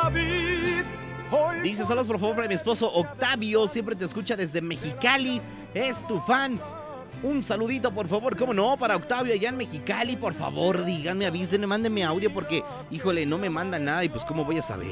David. Dice, saludos por favor para mi esposo Octavio, siempre te escucha desde Mexicali, es tu fan. Un saludito, por favor, ¿cómo no? Para Octavio allá en Mexicali, por favor, díganme, avísenme, mándenme audio porque, híjole, no me mandan nada y pues ¿cómo voy a saber?